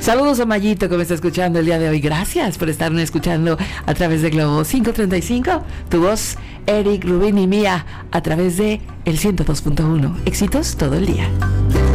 Saludos a Mayito que me está escuchando el día de hoy. Gracias por estarme escuchando a través de Globo 535. Tu voz, Eric, Rubín y mía a través de el 102.1. Éxitos todo el día.